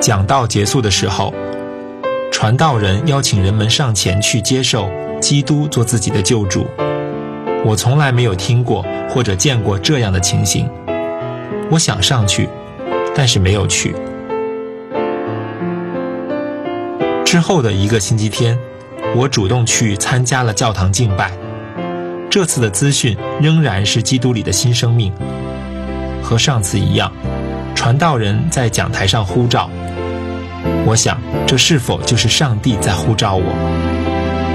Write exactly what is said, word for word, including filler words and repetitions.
讲道结束的时候，传道人邀请人们上前去接受基督做自己的救主。我从来没有听过或者见过这样的情形。我想上去，但是没有去。之后的一个星期天，我主动去参加了教堂敬拜。这次的资讯仍然是基督里的新生命，和上次一样，传道人在讲台上呼召。我想，这是否就是上帝在呼召我？